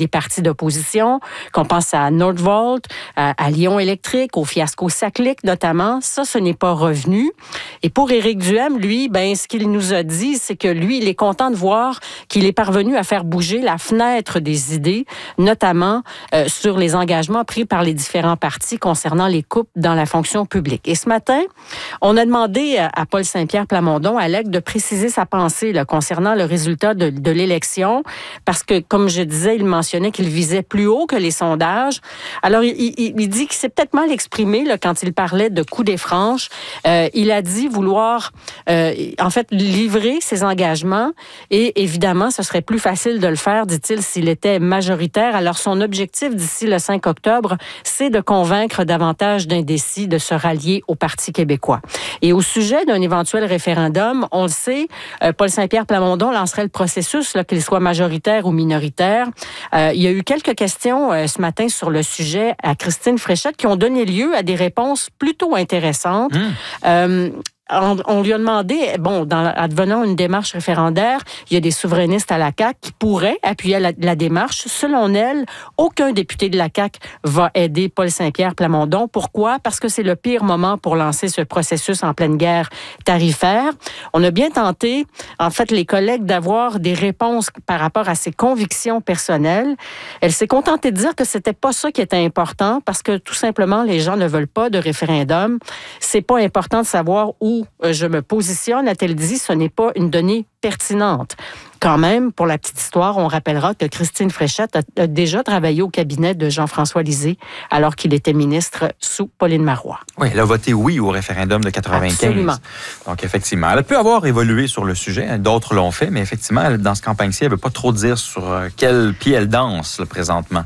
des partis d'opposition, qu'on pense à Nordvolt, à Lyon Électrique, au fiasco Saclic notamment. Ça, ce n'est pas revenu. Et pour Éric Duhem, lui, ce qu'il nous a dit, c'est que lui, il est content de voir qu'il est parvenu à faire bouger la fenêtre des idées, notamment sur les engagements pris par les différents partis concernant les coupes dans la fonction publique. Et ce matin, on a demandé à Paul Saint-Pierre Plamondon, à l'EQ, de préciser sa pensée là, concernant le résultat de l'élection, parce que, comme je disais, il mentionnait qu'il visait plus haut que les sondages. Alors, il dit qu'il s'est peut-être mal exprimé là, quand il parlait de coup des franches. Il a dit vouloir, en fait, livrer ses engagements et évidemment, ce serait plus facile de le faire, dit-il, s'il était majoritaire. Alors, son objectif d'ici le 5 octobre, c'est de convaincre davantage d'indécis de se rallier au Parti québécois. Et au sujet d'un éventuel référendum, on le sait, Paul Saint-Pierre Plamondon lancerait le processus, là, qu'il soit majoritaire ou minoritaire. Il y a eu quelques questions ce matin sur le sujet à Christine Fréchette qui ont donné lieu à des réponses plutôt intéressantes. On lui a demandé, advenant une démarche référendaire, il y a des souverainistes à la CAQ qui pourraient appuyer la démarche. Selon elle, aucun député de la CAQ va aider Paul Saint-Pierre Plamondon. Pourquoi? Parce que c'est le pire moment pour lancer ce processus en pleine guerre tarifaire. On a bien tenté, en fait, les collègues d'avoir des réponses par rapport à ses convictions personnelles. Elle s'est contentée de dire que c'était pas ça qui était important parce que tout simplement, les gens ne veulent pas de référendum. C'est pas important de savoir où je me positionne, a-t-elle dit, ce n'est pas une donnée pertinente. Quand même, pour la petite histoire, on rappellera que Christine Fréchette a déjà travaillé au cabinet de Jean-François Lisée alors qu'il était ministre sous Pauline Marois. Oui, elle a voté oui au référendum de 95. Absolument. Donc, effectivement, elle peut avoir évolué sur le sujet. D'autres l'ont fait, mais effectivement, dans cette campagne-ci, elle ne veut pas trop dire sur quel pied elle danse là, présentement.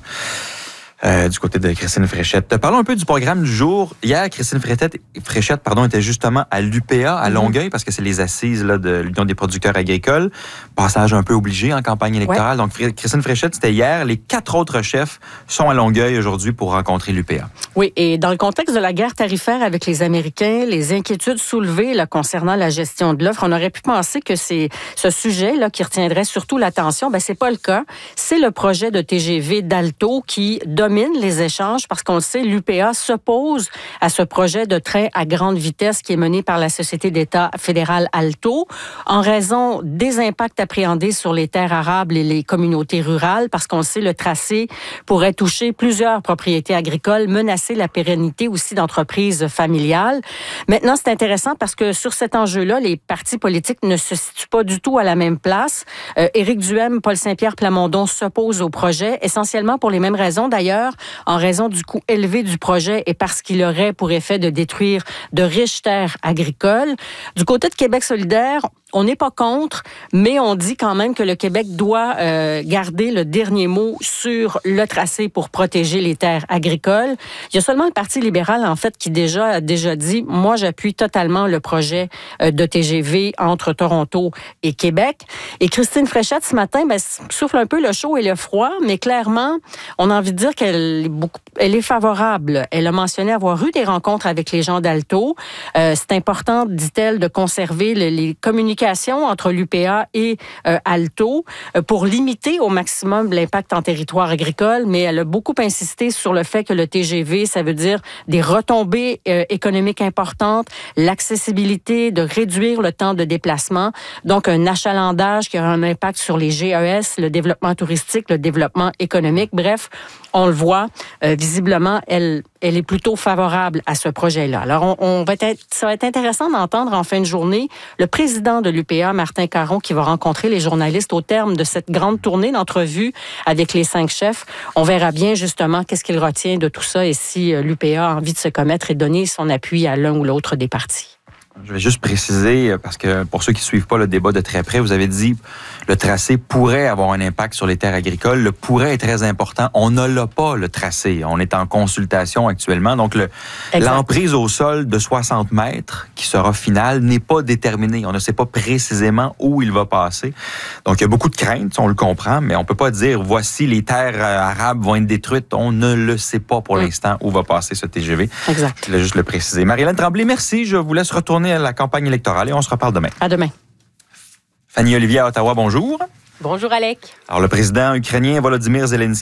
Du côté de Christine Fréchette. Parlons un peu du programme du jour. Hier, Christine Fréchette était justement à l'UPA, à Longueuil, parce que c'est les assises là, de l'Union des producteurs agricoles. Passage un peu obligé en campagne électorale. Ouais. Donc, Christine Fréchette, c'était hier. Les 4 autres chefs sont à Longueuil aujourd'hui pour rencontrer l'UPA. Oui, et dans le contexte de la guerre tarifaire avec les Américains, les inquiétudes soulevées là, concernant la gestion de l'offre, on aurait pu penser que c'est ce sujet là, qui retiendrait surtout l'attention. C'est pas le cas. C'est le projet de TGV d'Alto qui domine les échanges parce qu'on le sait, l'UPA s'oppose à ce projet de train à grande vitesse qui est mené par la Société d'État fédérale Alto en raison des impacts appréhendés sur les terres arables et les communautés rurales parce qu'on le sait, le tracé pourrait toucher plusieurs propriétés agricoles, menacer la pérennité aussi d'entreprises familiales. Maintenant, c'est intéressant parce que sur cet enjeu-là, les partis politiques ne se situent pas du tout à la même place. Éric Duhem, Paul Saint-Pierre Plamondon s'opposent au projet, essentiellement pour les mêmes raisons d'ailleurs, en raison du coût élevé du projet et parce qu'il aurait pour effet de détruire de riches terres agricoles. Du côté de Québec solidaire, on n'est pas contre, mais on dit quand même que le Québec doit garder le dernier mot sur le tracé pour protéger les terres agricoles. Il y a seulement le Parti libéral, en fait, qui a déjà dit, moi, j'appuie totalement le projet de TGV entre Toronto et Québec. Et Christine Fréchette, ce matin, souffle un peu le chaud et le froid, mais clairement, on a envie de dire qu'elle est favorable. Elle a mentionné avoir eu des rencontres avec les gens d'Alto. C'est important, dit-elle, de conserver les communications entre l'UPA et Alto pour limiter au maximum l'impact en territoire agricole, mais elle a beaucoup insisté sur le fait que le TGV, ça veut dire des retombées économiques importantes, l'accessibilité, de réduire le temps de déplacement, donc un achalandage qui aura un impact sur les GES, le développement touristique, le développement économique. Bref, on le voit, visiblement, elle est plutôt favorable à ce projet-là. Alors, ça va être intéressant d'entendre en fin de journée le président de l'UPA, Martin Caron, qui va rencontrer les journalistes au terme de cette grande tournée d'entrevues avec les 5 chefs. On verra bien, justement, qu'est-ce qu'il retient de tout ça et si l'UPA a envie de se commettre et donner son appui à l'un ou l'autre des partis. Je vais juste préciser, parce que pour ceux qui ne suivent pas le débat de très près, vous avez dit le tracé pourrait avoir un impact sur les terres agricoles. Le pourrait est très important. On ne l'a pas, le tracé. On est en consultation actuellement. Donc, l'emprise au sol de 60 mètres, qui sera finale, n'est pas déterminée. On ne sait pas précisément où il va passer. Donc, il y a beaucoup de craintes, on le comprend, mais on ne peut pas dire, voici, les terres arables vont être détruites. On ne le sait pas pour l'instant où va passer ce TGV. Exact. Je voulais juste le préciser. Marie-Hélène Tremblay, merci. Je vous laisse retourner à la campagne électorale et on se reparle demain. À demain. Fanny Olivier à Ottawa, bonjour. Bonjour, Alec. Alors, le président ukrainien Volodymyr Zelensky